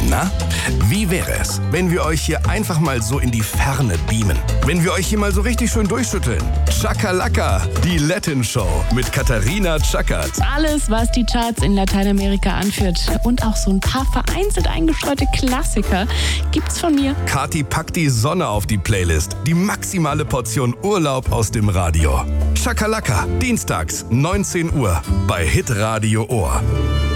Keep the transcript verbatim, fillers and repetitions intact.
Na, wie wäre es, wenn wir euch hier einfach mal so in die Ferne beamen? Wenn wir euch hier mal so richtig schön durchschütteln? Chakalaka, die Latin Show mit Katharina Chackert. Alles, was die Charts in Lateinamerika anführt und auch so ein paar vereinzelt eingestreute Klassiker, gibt's von mir. Kathi packt die Sonne auf die Playlist. Die maximale Portion Urlaub aus dem Radio. Chakalaka, dienstags, neunzehn Uhr bei Hitradio Ohr.